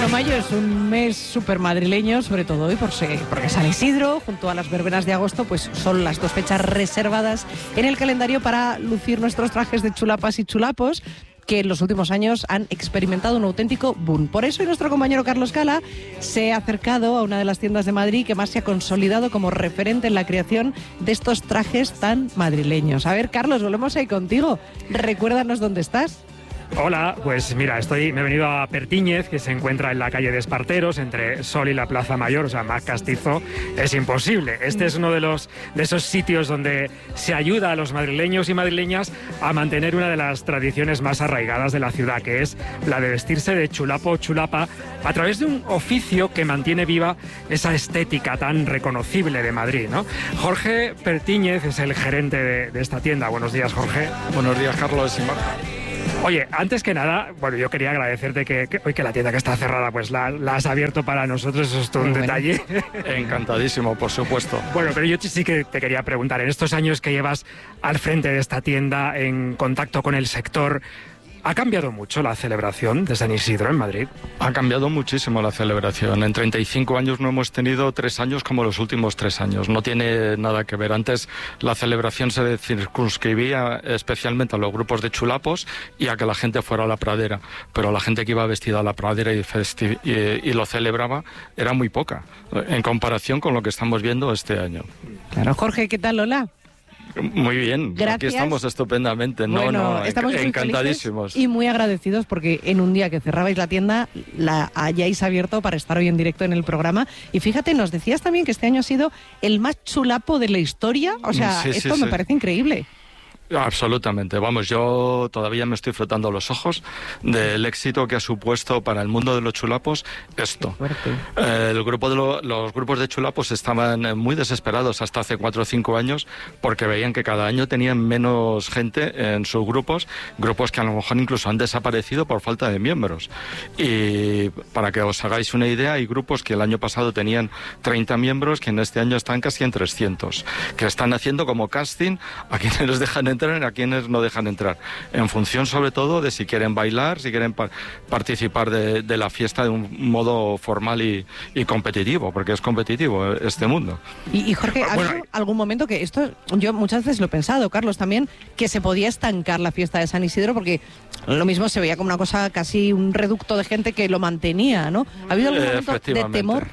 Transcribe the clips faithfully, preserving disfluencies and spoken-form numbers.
Bueno, mayo es un mes súper madrileño, sobre todo hoy por ser, porque San Isidro, junto a las verbenas de agosto, pues son las dos fechas reservadas en el calendario para lucir nuestros trajes de chulapas y chulapos, que en los últimos años han experimentado un auténtico boom. Por eso, nuestro compañero Carlos Cala se ha acercado a una de las tiendas de Madrid que más se ha consolidado como referente en la creación de estos trajes tan madrileños. A ver, Carlos, volvemos ahí contigo. Recuérdanos dónde estás. Hola, pues mira, estoy, me he venido a Pertíñez, que se encuentra en la calle de Esparteros, entre Sol y la Plaza Mayor, o sea, más castizo es imposible. Este es uno de los de esos sitios donde se ayuda a los madrileños y madrileñas a mantener una de las tradiciones más arraigadas de la ciudad, que es la de vestirse de chulapo o chulapa a través de un oficio que mantiene viva esa estética tan reconocible de Madrid, ¿no? Jorge Pertíñez es el gerente de, de esta tienda. Buenos días, Jorge. Buenos días, Carlos y Marta. Oye, antes que nada, bueno, yo quería agradecerte que, que hoy que la tienda que está cerrada, pues la, la has abierto para nosotros, eso es todo un Muy detalle. Encantadísimo, por supuesto. Bueno, pero yo sí que te quería preguntar, en estos años que llevas al frente de esta tienda, en contacto con el sector, ¿ha cambiado mucho la celebración de San Isidro en Madrid? Ha cambiado muchísimo la celebración. En treinta y cinco años no hemos tenido tres años como los últimos tres años. No tiene nada que ver. Antes la celebración se circunscribía especialmente a los grupos de chulapos y a que la gente fuera a la pradera. Pero la gente que iba vestida a la pradera y, festi- y, y lo celebraba era muy poca, en comparación con lo que estamos viendo este año. Claro, Jorge, ¿qué tal, Lola? Muy bien, Gracias. Aquí estamos estupendamente. No, bueno, no, estamos muy encantadísimos. Y muy agradecidos porque en un día que cerrabais la tienda la hayáis abierto para estar hoy en directo en el programa. Y fíjate, nos decías también que este año ha sido el más chulapo de la historia. O sea, sí, esto sí, me sí. parece increíble. Absolutamente, vamos, yo todavía me estoy frotando los ojos del éxito que ha supuesto para el mundo de los chulapos esto. Eh, el grupo de lo, los grupos de chulapos estaban muy desesperados hasta hace cuatro o cinco años porque veían que cada año tenían menos gente en sus grupos, grupos que a lo mejor incluso han desaparecido por falta de miembros. Y para que os hagáis una idea, hay grupos que el año pasado tenían treinta miembros que en este año están casi en trescientos, que están haciendo como casting a quienes les dejan entrar y a quienes no dejan entrar, en función sobre todo de si quieren bailar, si quieren pa- participar de, de la fiesta de un modo formal y, y competitivo, porque es competitivo este mundo. Y, y Jorge, ¿ha Bueno, habido algún momento que esto, yo muchas veces lo he pensado, Carlos, también, que se podía estancar la fiesta de San Isidro porque lo mismo se veía como una cosa, casi un reducto de gente que lo mantenía, ¿no? ¿Ha habido algún momento de Efectivamente. temor?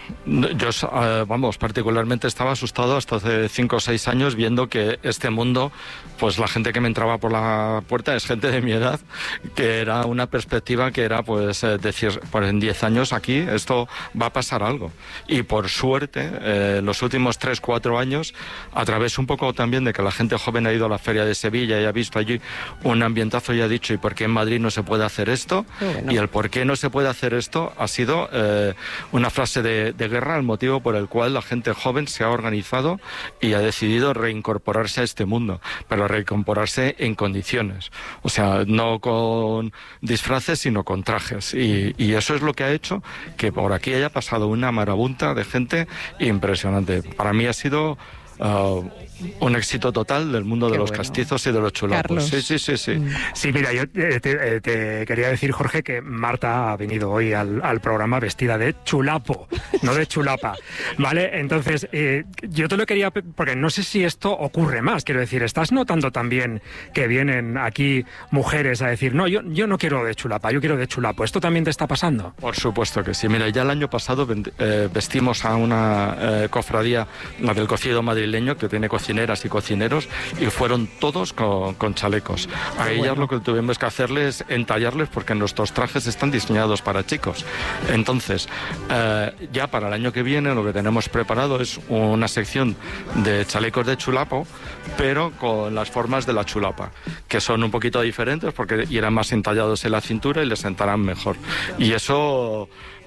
Yo, eh, vamos, particularmente estaba asustado hasta hace cinco o seis años viendo que este mundo, pues la gente que me entraba por la puerta es gente de mi edad, que era una perspectiva que era, pues, eh, decir, pues en diez años aquí esto va a pasar algo. Y por suerte, eh, los últimos tres, cuatro años, a través un poco también de que la gente joven ha ido a la Feria de Sevilla y ha visto allí un ambientazo y ha dicho, ¿y por qué en Madrid no se puede hacer esto? Bueno. Y el por qué no se puede hacer esto ha sido eh, una frase de de guerra, el motivo por el cual la gente joven se ha organizado y ha decidido reincorporarse a este mundo, pero reincorporarse en condiciones, o sea, no con disfraces sino con trajes, y, y eso es lo que ha hecho que por aquí haya pasado una marabunta de gente impresionante. Para mí ha sido Uh, un éxito total del mundo Qué de los bueno. castizos y de los chulapos. Carlos. Sí, sí, sí, sí. Mm. Sí, mira, yo eh, te, eh, te quería decir, Jorge, que Marta ha venido hoy al, al programa vestida de chulapo, no de chulapa, ¿vale? Entonces, eh, yo te lo quería, porque no sé si esto ocurre más, quiero decir, ¿estás notando también que vienen aquí mujeres a decir, no, yo, yo no quiero de chulapa, yo quiero de chulapo? ¿Esto también te está pasando? Por supuesto que sí. Mira, ya el año pasado eh, vestimos a una eh, cofradía, la del cocido madrileño, que tiene cocineras y cocineros, y fueron todos con, con chalecos. A ellas lo que tuvimos que hacerles es entallarles porque nuestros trajes están diseñados para chicos. Entonces, eh, ya para el año que viene lo que tenemos preparado es una sección de chalecos de chulapo, pero con las formas de la chulapa, que son un poquito diferentes porque irán más entallados en la cintura y les sentarán mejor. Y eso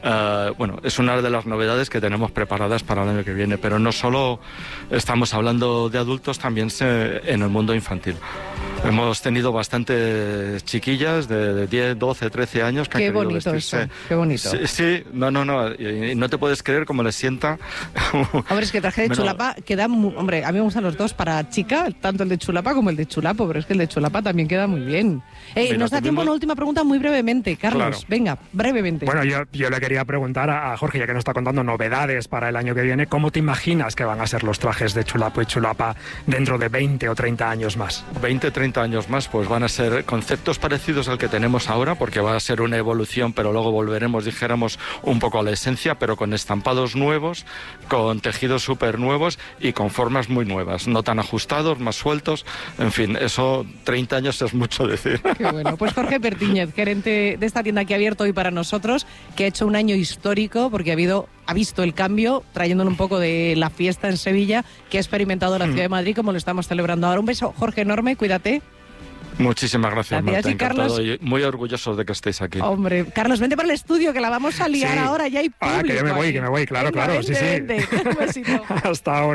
Uh, bueno, es una de las novedades que tenemos preparadas para el año que viene, pero no solo estamos hablando de adultos, también se, en el mundo infantil. Hemos tenido bastantes chiquillas de diez, doce, trece años que qué han querido bonito vestirse. Eso, qué bonito. Sí, sí, no, no, no, y no te puedes creer cómo les sienta. Hombre, es que traje de Menos... chulapa queda muy... Hombre, a mí me gustan los dos para chica, tanto el de chulapa como el de chulapo, pero es que el de chulapa también queda muy bien. Eh, Mira, nos da tiempo a una última pregunta muy brevemente, Carlos. Claro. Venga, brevemente. Bueno, yo, yo le quería preguntar a, a Jorge, ya que nos está contando novedades para el año que viene, ¿cómo te imaginas que van a ser los trajes de chulapo y chulapa dentro de veinte o treinta años más? veinte, treinta años más, pues van a ser conceptos parecidos al que tenemos ahora, porque va a ser una evolución, pero luego volveremos, dijéramos, un poco a la esencia, pero con estampados nuevos, con tejidos súper nuevos y con formas muy nuevas, no tan ajustados, más sueltos, en fin, eso treinta años es mucho decir. Qué bueno. Pues Jorge Pertíñez, gerente de esta tienda que ha abierto hoy para nosotros, que ha hecho un año histórico porque ha habido, ha visto el cambio, trayéndole un poco de la fiesta en Sevilla, que ha experimentado la ciudad de Madrid como lo estamos celebrando ahora. Un beso, Jorge, enorme, cuídate. Muchísimas gracias, gracias Marta, y Carlos, encantado y muy orgullosos de que estéis aquí. Hombre, Carlos, vente para el estudio que la vamos a liar Sí. ahora, ya hay público. Ah, que yo me voy, ahí. que me voy, claro, Venga, claro, vente, sí, sí. vente. Un besito. Hasta ahora.